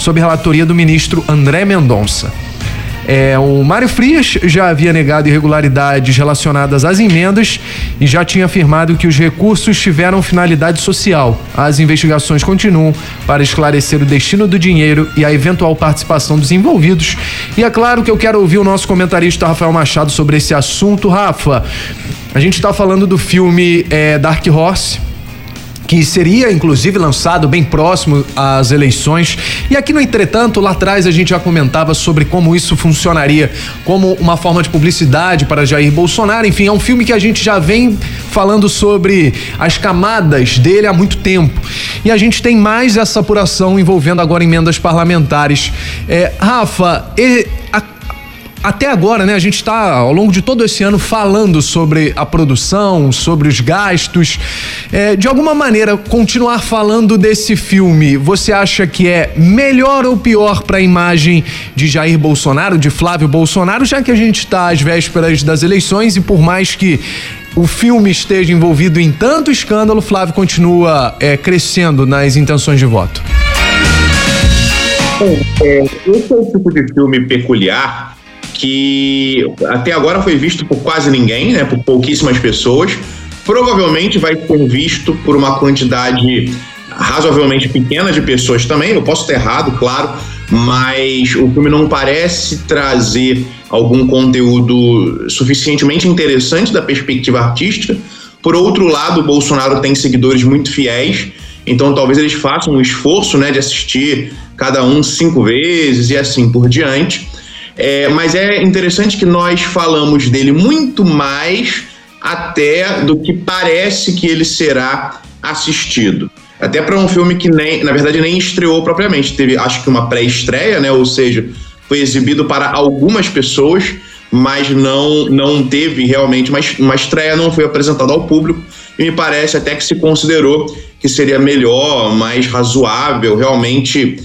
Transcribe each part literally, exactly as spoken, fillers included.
sob relatoria do ministro André Mendonça. É, o Mário Frias já havia negado irregularidades relacionadas às emendas e já tinha afirmado que os recursos tiveram finalidade social. As investigações continuam para esclarecer o destino do dinheiro e a eventual participação dos envolvidos. E é claro que eu quero ouvir o nosso comentarista Rafael Machado sobre esse assunto. Rafa, a gente está falando do filme é, Dark Horse, que seria, inclusive, lançado bem próximo às eleições. E aqui no Entretanto, lá atrás, a gente já comentava sobre como isso funcionaria como uma forma de publicidade para Jair Bolsonaro. Enfim, é um filme que a gente já vem falando sobre as camadas dele há muito tempo. E a gente tem mais essa apuração envolvendo agora emendas parlamentares. É, Rafa, e, a Até agora, né, a gente está, ao longo de todo esse ano, falando sobre a produção, sobre os gastos. É, de alguma maneira, continuar falando desse filme, você acha que é melhor ou pior para a imagem de Jair Bolsonaro, de Flávio Bolsonaro, já que a gente está às vésperas das eleições e por mais que o filme esteja envolvido em tanto escândalo, Flávio continua é, crescendo nas intenções de voto? Bom, é, esse é o tipo de filme peculiar que até agora foi visto por quase ninguém, né, por pouquíssimas pessoas. Provavelmente vai ser visto por uma quantidade razoavelmente pequena de pessoas também. Eu posso estar errado, claro, mas o filme não parece trazer algum conteúdo suficientemente interessante da perspectiva artística. Por outro lado, o Bolsonaro tem seguidores muito fiéis, então talvez eles façam um esforço, né, de assistir cada um cinco vezes e assim por diante. É, mas é interessante que nós falamos dele muito mais até do que parece que ele será assistido. Até para um filme que, nem, na verdade, nem estreou propriamente. Teve, acho que uma pré-estreia, né? Ou seja, foi exibido para algumas pessoas, mas não, não teve realmente uma, uma estreia, não foi apresentado ao público. E me parece até que se considerou que seria melhor, mais razoável, realmente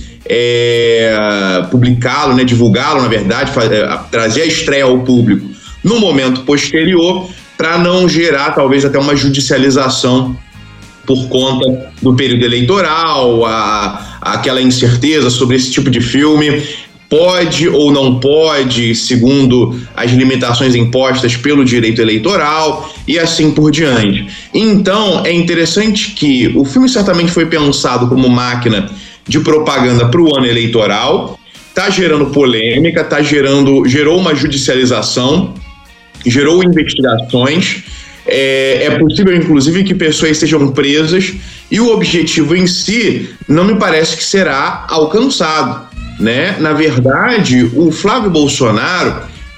É, publicá-lo, né, divulgá-lo, na verdade, fazer, trazer a estreia ao público no momento posterior, para não gerar talvez até uma judicialização por conta do período eleitoral, a, aquela incerteza sobre esse tipo de filme. Pode ou não pode, segundo as limitações impostas pelo direito eleitoral e assim por diante. Então, é interessante que o filme certamente foi pensado como máquina de propaganda para o ano eleitoral, está gerando polêmica, tá gerando, gerou uma judicialização, gerou investigações, é, é possível inclusive que pessoas sejam presas e o objetivo em si não me parece que será alcançado, né? Na verdade, o Flávio Bolsonaro,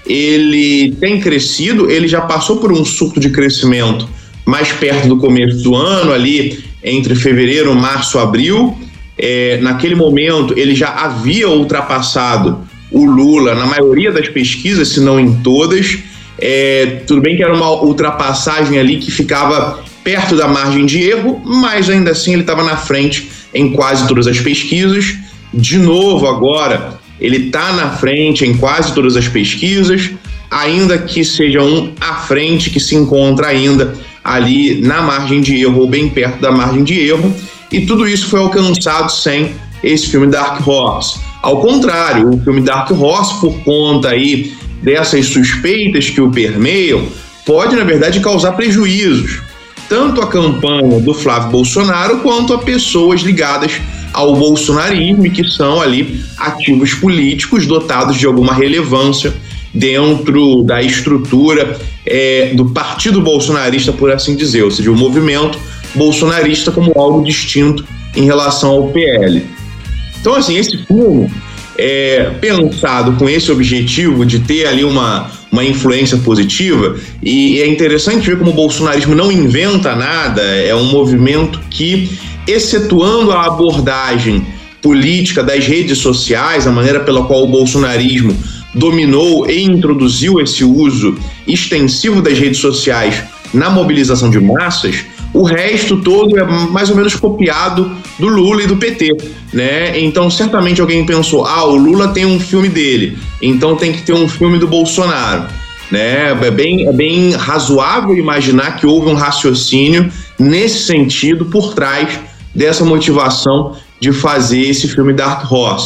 ele tem crescido, ele já passou por um surto de crescimento mais perto do começo do ano, ali entre fevereiro, março, abril. É, naquele momento ele já havia ultrapassado o Lula na maioria das pesquisas, se não em todas. É, tudo bem que era uma ultrapassagem ali que ficava perto da margem de erro, mas ainda assim ele estava na frente em quase todas as pesquisas. De novo agora, ele está na frente em quase todas as pesquisas, ainda que seja um à frente que se encontra ainda ali na margem de erro ou bem perto da margem de erro. E tudo isso foi alcançado sem esse filme Dark Horse. Ao contrário, o filme Dark Horse, por conta aí dessas suspeitas que o permeiam, pode, na verdade, causar prejuízos, tanto à campanha do Flávio Bolsonaro, quanto a pessoas ligadas ao bolsonarismo e que são ali ativos políticos dotados de alguma relevância dentro da estrutura é, do partido bolsonarista, por assim dizer, ou seja, o movimento bolsonarista como algo distinto em relação ao P L. Então, assim, esse filme é pensado com esse objetivo de ter ali uma, uma influência positiva, e é interessante ver como o bolsonarismo não inventa nada, é um movimento que, excetuando a abordagem política das redes sociais, a maneira pela qual o bolsonarismo dominou e introduziu esse uso extensivo das redes sociais na mobilização de massas, o resto todo é mais ou menos copiado do Lula e do P T, né? Então, certamente alguém pensou, ah, o Lula tem um filme dele, então tem que ter um filme do Bolsonaro, né? É bem, é bem razoável imaginar que houve um raciocínio nesse sentido por trás dessa motivação de fazer esse filme Dark Horse.